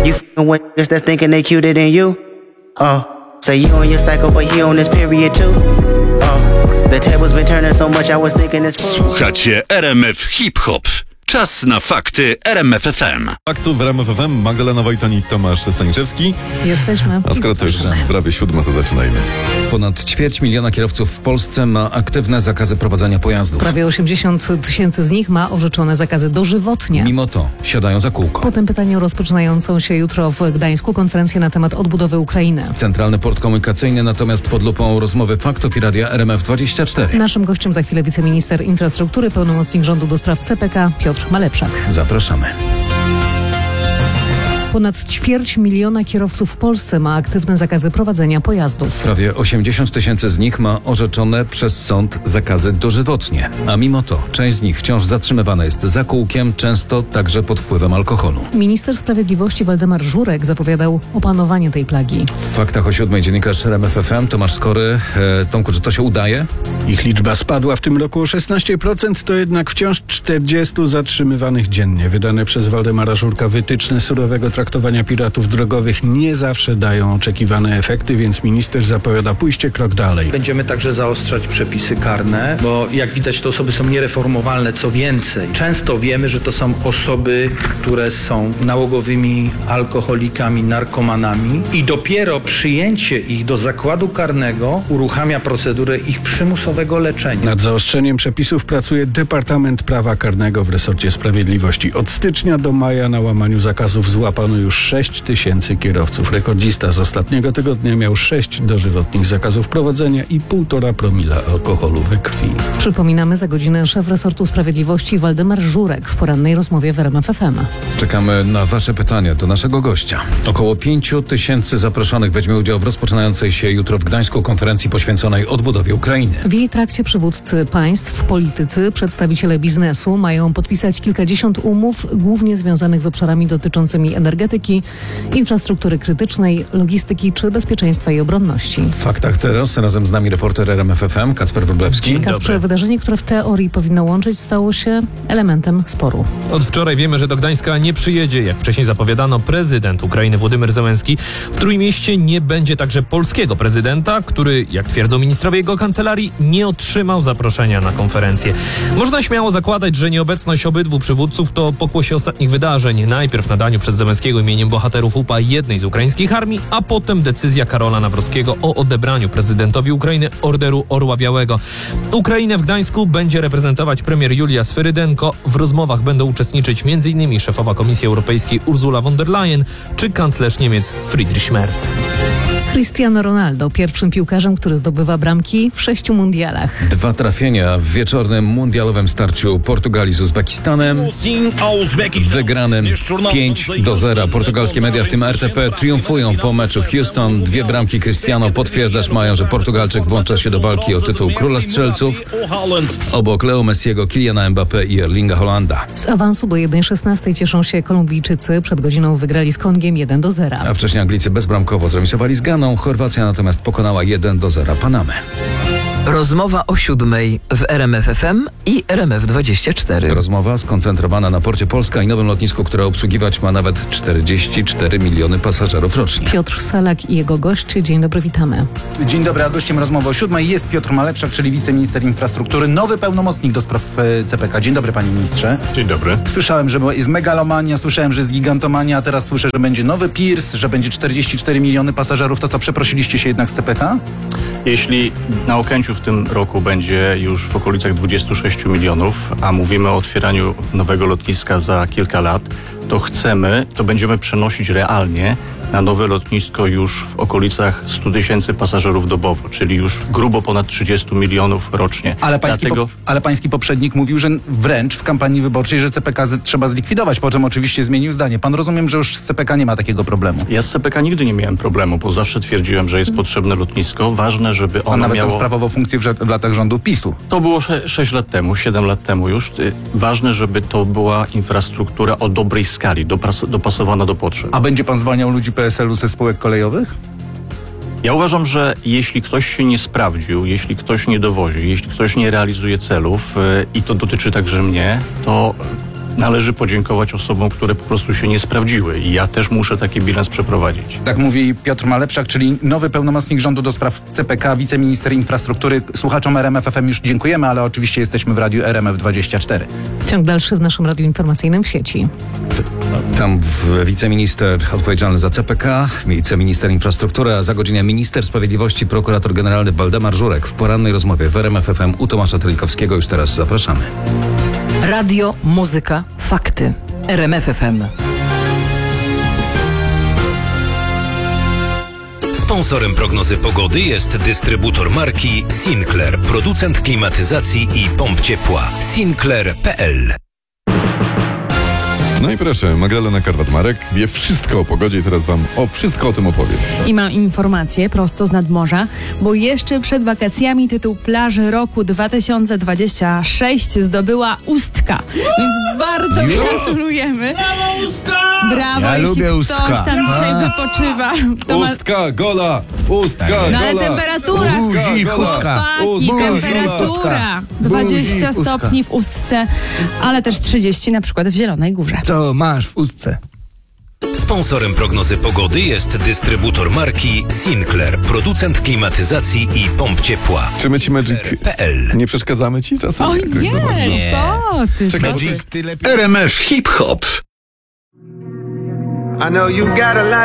You f***ing with niggas that's thinking they cuter than you? So you on your cycle, but he on this period too? The tables been turning so much, I was thinking it's... Słuchacie RMF Hip Hop. Czas na fakty RMF FM. Faktów w RMF FM Magdalena Wojtan i Tomasz Staniszewski. Jesteśmy. A skoro to już prawie 7, to zaczynajmy. Ponad 250 000 kierowców w Polsce ma aktywne zakazy prowadzenia pojazdów. Prawie 80 000 z nich ma orzeczone zakazy dożywotnie. Mimo to siadają za kółko. Potem pytanie o rozpoczynającą się jutro w Gdańsku konferencję na temat odbudowy Ukrainy. Centralny Port Komunikacyjny natomiast pod lupą rozmowy faktów i radia RMF24. Naszym gościem za chwilę wiceminister infrastruktury, pełnomocnik rządu do spraw CPK Piotr Malepszak. Zapraszamy. Ponad 250 000 kierowców w Polsce ma aktywne zakazy prowadzenia pojazdów. Prawie 80 000 z nich ma orzeczone przez sąd zakazy dożywotnie. A mimo to część z nich wciąż zatrzymywana jest za kółkiem, często także pod wpływem alkoholu. Minister Sprawiedliwości Waldemar Żurek zapowiadał opanowanie tej plagi. W faktach o 7 dziennikarz RMF FM Tomasz Skory. Tomku, czy to się udaje? Ich liczba spadła w tym roku o 16%, to jednak wciąż 40 zatrzymywanych dziennie. Wydane przez Waldemara Żurka wytyczne surowego traktowania piratów drogowych nie zawsze dają oczekiwane efekty, więc minister zapowiada pójście krok dalej. Będziemy także zaostrzać przepisy karne, bo jak widać te osoby są niereformowalne. Co więcej, często wiemy, że to są osoby, które są nałogowymi alkoholikami, narkomanami i dopiero przyjęcie ich do zakładu karnego uruchamia procedurę ich przymusowego leczenia. Nad zaostrzeniem przepisów pracuje Departament Prawa Karnego w resorcie sprawiedliwości. Od stycznia do maja na łamaniu zakazów złapano już 6 000 kierowców. Rekordzista z ostatniego tygodnia miał 6 dożywotnich zakazów prowadzenia i 1,5 promila alkoholu we krwi. Przypominamy za godzinę szef resortu sprawiedliwości Waldemar Żurek w porannej rozmowie w RMF FM. Czekamy na wasze pytania do naszego gościa. Około 5 000 zaproszonych weźmie udział w rozpoczynającej się jutro w Gdańsku konferencji poświęconej odbudowie Ukrainy. W jej trakcie przywódcy państw, politycy, przedstawiciele biznesu mają podpisać kilkadziesiąt umów, głównie związanych z obszarami dotyczącymi energetyki, infrastruktury krytycznej, logistyki czy bezpieczeństwa i obronności. W faktach teraz razem z nami reporter RMF FM Kacper Wróblewski. Kacper, wydarzenie, które w teorii powinno łączyć, stało się elementem sporu. Od wczoraj wiemy, że do Gdańska nie przyjedzie, jak wcześniej zapowiadano, prezydent Ukrainy Władimir Zełenski. W Trójmieście nie będzie także polskiego prezydenta, który, jak twierdzą ministrowie jego kancelarii, nie otrzymał zaproszenia na konferencję. Można śmiało zakładać, że nieobecność obydwu przywódców to pokłosie ostatnich wydarzeń. Najpierw nadaniu przez Zełenskiego imieniem bohaterów UPA jednej z ukraińskich armii, a potem decyzja Karola Nawrockiego o odebraniu prezydentowi Ukrainy Orderu Orła Białego. Ukrainę w Gdańsku będzie reprezentować premier Julia Swyrydenko. W rozmowach będą uczestniczyć m.in. szefowa Komisji Europejskiej Ursula von der Leyen czy kanclerz Niemiec Friedrich Merz. Cristiano Ronaldo, pierwszym piłkarzem, który zdobywa bramki w 6 mundialach. 2 trafienia w wieczornym mundialowym starciu Portugalii z Uzbekistanem. Wygranym 5-0. Portugalskie media, w tym RTP, triumfują po meczu w Houston. 2 bramki Cristiano potwierdzać mają, że Portugalczyk włącza się do walki o tytuł króla strzelców. Obok Leo Messiego, Kyliana Mbappé i Erlinga Holanda. Z awansu do 1/16 cieszą się Kolumbijczycy. Przed godziną wygrali z Kongiem 1-0. A wcześniej Anglicy bezbramkowo zremisowali z Ganą. Chorwacja natomiast pokonała 1-0 Panamę. Rozmowa o 7 w RMF FM i RMF24. Rozmowa skoncentrowana na Porcie Polska i nowym lotnisku, które obsługiwać ma nawet 44 miliony pasażerów rocznie. Piotr Salak i jego gość. Dzień dobry, witamy. Dzień dobry, a gościem rozmowy o 7 jest Piotr Malepszak, czyli wiceminister infrastruktury, nowy pełnomocnik do spraw CPK. Dzień dobry, panie ministrze. Dzień dobry. Słyszałem, że jest megalomania, słyszałem, że jest gigantomania, a teraz słyszę, że będzie nowy Pierce, że będzie 44 miliony pasażerów. To co, przeprosiliście się jednak z CPK? Jeśli na Okęciu w tym roku będzie już w okolicach 26 milionów, a mówimy o otwieraniu nowego lotniska za kilka lat, to będziemy przenosić realnie na nowe lotnisko już w okolicach 100 000 pasażerów dobowo, czyli już grubo ponad 30 milionów rocznie. Ale pański poprzednik mówił, że wręcz w kampanii wyborczej, że CPK trzeba zlikwidować, po czym oczywiście zmienił zdanie. Pan rozumiem, że już z CPK nie ma takiego problemu. Ja z CPK nigdy nie miałem problemu, bo zawsze twierdziłem, że jest potrzebne lotnisko. Ważne, żeby ono nawet miało... tam sprawował funkcję w latach rządu PiS-u. To było 6 lat temu, 7 lat temu już. Ważne, żeby to była infrastruktura o dobrej skali, dopasowana do potrzeb. A będzie pan zwalniał ludzi PSL-u ze spółek kolejowych? Ja uważam, że jeśli ktoś się nie sprawdził, jeśli ktoś nie dowozi, jeśli ktoś nie realizuje celów, i to dotyczy także mnie, to należy podziękować osobom, które po prostu się nie sprawdziły i ja też muszę taki bilans przeprowadzić. Tak mówi Piotr Malepszak, czyli nowy pełnomocnik rządu do spraw CPK, wiceminister infrastruktury. Słuchaczom RMF FM już dziękujemy, ale oczywiście jesteśmy w radiu RMF24. Ciąg dalszy w naszym radiu informacyjnym w sieci. Tam wiceminister odpowiedzialny za CPK, wiceminister infrastruktury, a za godzinę minister sprawiedliwości, prokurator generalny Waldemar Żurek w porannej rozmowie w RMF FM u Tomasza Telikowskiego. Już teraz zapraszamy. Radio, muzyka, fakty. RMF FM. Sponsorem prognozy pogody jest dystrybutor marki Sinclair, producent klimatyzacji i pomp ciepła. Sinclair.pl. No i proszę, Magdalena Karwat-Marek wie wszystko o pogodzie i teraz wam wszystko o tym opowie. I mam informację prosto z nadmorza, bo jeszcze przed wakacjami tytuł plaży roku 2026 zdobyła Ustka. Więc bardzo gratulujemy. Brawo, Ja jeśli lubię ktoś Ustka. tam dzisiaj wypoczywa. To ma... Ustka, gola! Ustka, gola! No ale temperatura. Guzik, Ustka. Chłopaki, Ustka, temperatura. gola. 20 Guzik, Ustka. stopni w Ustce, ale też 30 na przykład w Zielonej Górze. Co masz w ustce? Sponsorem prognozy pogody jest dystrybutor marki Sinclair, producent klimatyzacji i pomp ciepła. Czy my ci Magic nie przeszkadzamy ci czasem? Oj jakoś za bardzo? nie, co ty? Czekaj, co ty? bo ty... RMF Hip Hop. I know you got a lot